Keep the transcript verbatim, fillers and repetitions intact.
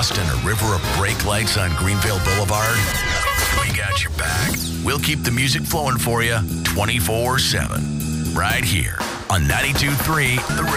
dust and a river of brake lights on Greenville Boulevard? We got your back. We'll keep the music flowing for you twenty-four seven. Right here on ninety-two point three The